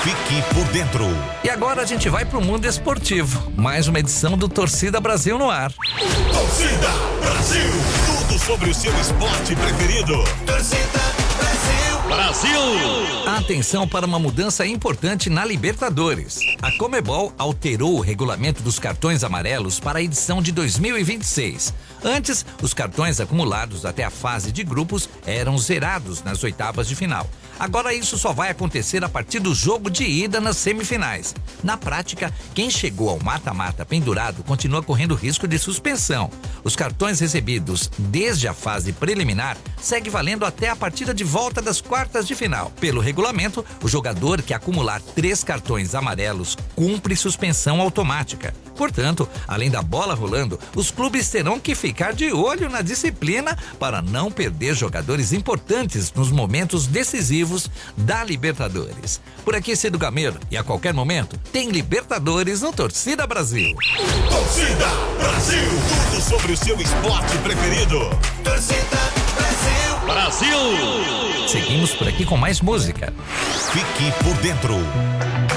Fique por dentro. E agora a gente vai pro mundo esportivo. Mais uma edição do Torcida Brasil no ar. Torcida Brasil. Tudo sobre o seu esporte preferido. Torcida Brasil. Brasil. Atenção para uma mudança importante na Libertadores. A Conmebol alterou o regulamento dos cartões amarelos para a edição de 2026. Antes, os cartões acumulados até a fase de grupos eram zerados nas oitavas de final. Agora isso só vai acontecer a partir do jogo de ida nas semifinais. Na prática, quem chegou ao mata-mata pendurado continua correndo risco de suspensão. Os cartões recebidos desde a fase preliminar segue valendo até a partida de volta das quartas de final. Pelo regulamento, o jogador que acumular 3 cartões amarelos cumpre suspensão automática. Portanto, além da bola rolando, os clubes terão que ficar de olho na disciplina para não perder jogadores importantes nos momentos decisivos da Libertadores. Por aqui, Cido Gameiro, e a qualquer momento tem Libertadores no Torcida Brasil. Torcida Brasil. Tudo sobre o seu esporte preferido. Torcida Brasil. Brasil. Seguimos por aqui com mais música. Fique por dentro.